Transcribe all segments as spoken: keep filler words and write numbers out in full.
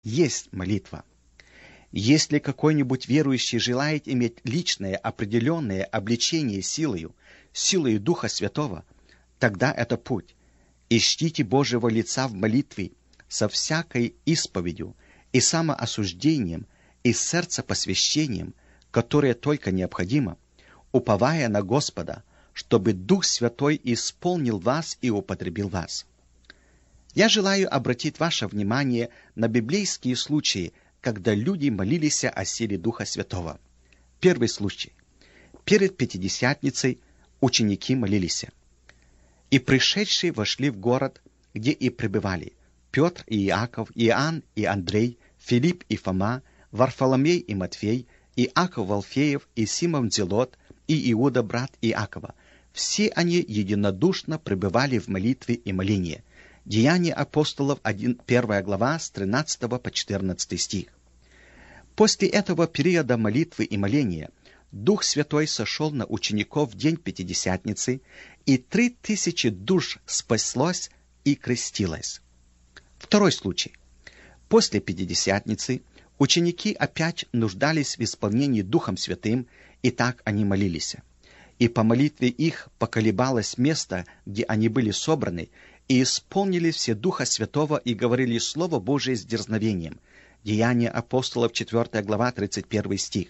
есть молитва. Если какой-нибудь верующий желает иметь личное определенное обличение силою, силою Духа Святого, тогда это путь. Ищите Божьего лица в молитве со всякой исповедью и самоосуждением и сердцепосвящением, которое только необходимо, уповая на Господа, чтобы Дух Святой исполнил вас и употребил вас. Я желаю обратить ваше внимание на библейские случаи, когда люди молились о силе Духа Святого. Первый случай. Перед Пятидесятницей ученики молились. «И пришедшие вошли в город, где и пребывали Петр и Иаков, Иоанн и Андрей, Филипп и Фома, Варфоломей и Матфей, Иаков Валфеев и Симон Зелот и Иуда, брат Иакова. Все они единодушно пребывали в молитве и молении». Деяния апостолов, первая глава, с тринадцатого по четырнадцатый стих. После этого периода молитвы и моления Дух Святой сошел на учеников в день Пятидесятницы, и три тысячи душ спаслось и крестилось. Второй случай. После Пятидесятницы ученики опять нуждались в исполнении Духом Святым, и так они молились. И по молитве их поколебалось место, где они были собраны, и исполнили все Духа Святого и говорили Слово Божие с дерзновением. Деяния апостолов, четвёртая глава, тридцать первый стих.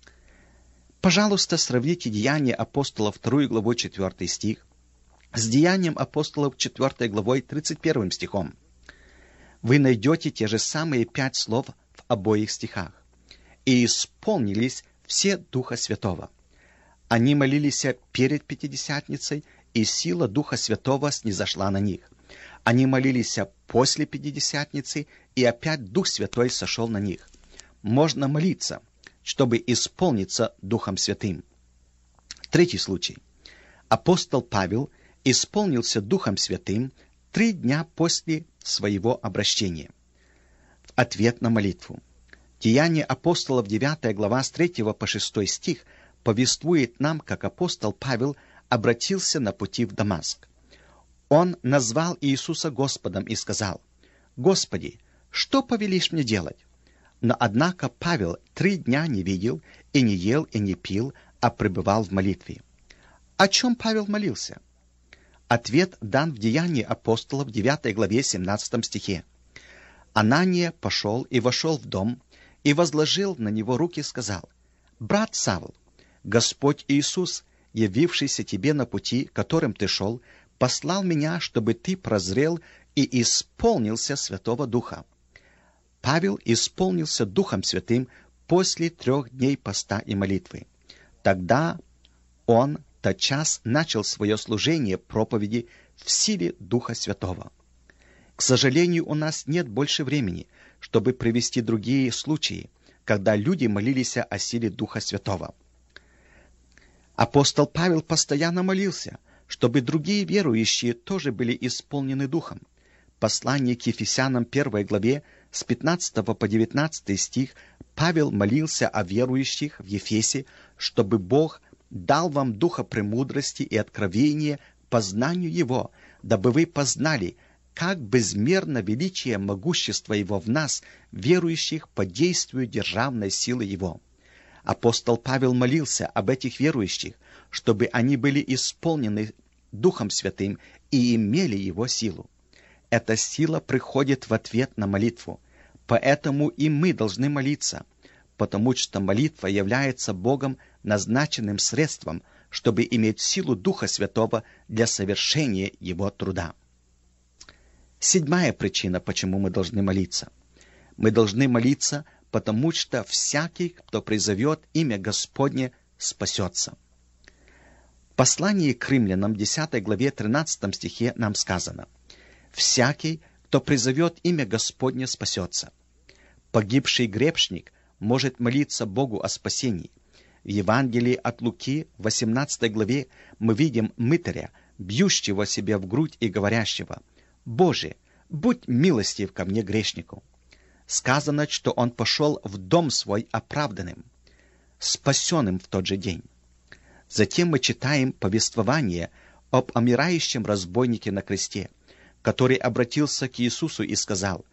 Пожалуйста, сравните Деяния апостолов, вторую главу, четвёртый стих, с Деянием апостолов, четвёртой главой, тридцать первым стихом. Вы найдете те же самые пять слов в обоих стихах. «И исполнились все Духа Святого». Они молились перед Пятидесятницей, и сила Духа Святого снизошла на них. Они молились после Пятидесятницы, и опять Дух Святой сошел на них. Можно молиться, чтобы исполниться Духом Святым. Третий случай. Апостол Павел исполнился Духом Святым три дня после своего обращения. В ответ на молитву. Деяния апостолов, девятая глава, с третьего по шестой стих, повествует нам, как апостол Павел обратился на пути в Дамаск. Он назвал Иисуса Господом и сказал: «Господи, что повелишь мне делать?» Но, однако, Павел три дня не видел и не ел и не пил, а пребывал в молитве. О чем Павел молился? Ответ дан в Деянии апостолов, девятой главе, семнадцатом стихе. «Анания пошел и вошел в дом, и возложил на него руки и сказал: «Брат Савл, Господь Иисус, явившийся тебе на пути, которым ты шел, послал меня, чтобы ты прозрел и исполнился Святого Духа». Павел исполнился Духом Святым после трех дней поста и молитвы. Тогда он тотчас начал свое служение проповеди в силе Духа Святого. К сожалению, у нас нет больше времени, чтобы привести другие случаи, когда люди молились о силе Духа Святого. Апостол Павел постоянно молился, чтобы другие верующие тоже были исполнены Духом. Послание к Ефесянам, первой главе, с пятнадцатого по девятнадцатый стих, Павел молился о верующих в Ефесе, чтобы Бог дал вам духа премудрости и откровения по знанию Его, дабы вы познали, как безмерно величие могущества Его в нас, верующих, по действию державной силы Его. Апостол Павел молился об этих верующих, чтобы они были исполнены Духом Святым и имели Его силу. Эта сила приходит в ответ на молитву, поэтому и мы должны молиться, потому что молитва является Богом назначенным средством, чтобы иметь силу Духа Святого для совершения Его труда. Седьмая причина, почему мы должны молиться. Мы должны молиться, потому что всякий, кто призовет имя Господне, спасется. В послании к римлянам, десятой главе, тринадцатом стихе нам сказано: «Всякий, кто призовет имя Господне, спасется». Погибший грешник может молиться Богу о спасении. В Евангелии от Луки, в восемнадцатой главе, мы видим мытаря, бьющего себя в грудь и говорящего: «Боже, будь милостив ко мне, грешнику». Сказано, что он пошел в дом свой оправданным, спасенным в тот же день. Затем мы читаем повествование об умирающем разбойнике на кресте, который обратился к Иисусу и сказал: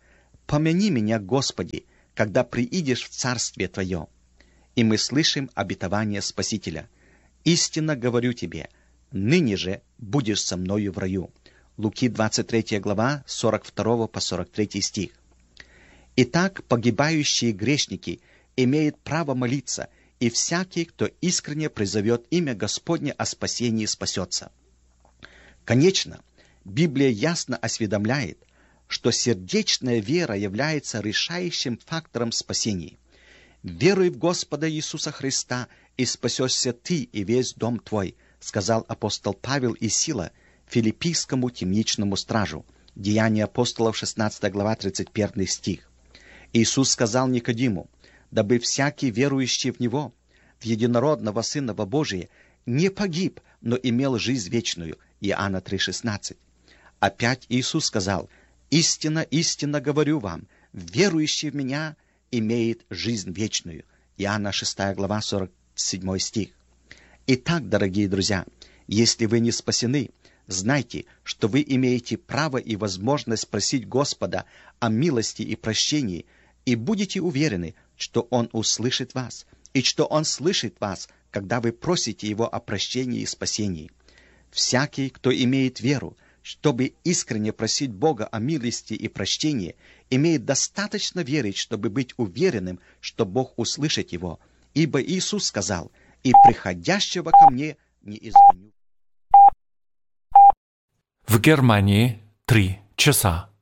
«Помяни меня, Господи, когда приидешь в Царствие Твое». И мы слышим обетование Спасителя. «Истинно говорю тебе, ныне же будешь со мною в раю». Луки двадцать третья глава, сорок второй по сорок третий стих. Итак, погибающие грешники имеют право молиться, и всякий, кто искренне призовет имя Господне о спасении, спасется. Конечно, Библия ясно осведомляет, что сердечная вера является решающим фактором спасения. «Веруй в Господа Иисуса Христа, и спасешься ты и весь дом твой», сказал апостол Павел и Сила филиппийскому темничному стражу. Деяния апостолов, шестнадцатая глава, тридцать первый стих. Иисус сказал Никодиму, дабы всякий верующий в Него, в единородного Сына Божия, не погиб, но имел жизнь вечную. Иоанна три шестнадцать. Опять Иисус сказал, «Истинно, истинно говорю вам, верующий в Меня имеет жизнь вечную». Иоанна шестая глава, сорок седьмой стих. Итак, дорогие друзья, если вы не спасены, знайте, что вы имеете право и возможность просить Господа о милости и прощении, и будете уверены, что Он услышит вас, и что Он слышит вас, когда вы просите Его о прощении и спасении. Всякий, кто имеет веру, чтобы искренне просить Бога о милости и прощении, имеет достаточно верить, чтобы быть уверенным, что Бог услышит его. Ибо Иисус сказал, «И приходящего ко мне не изгоню». В Германии три часа.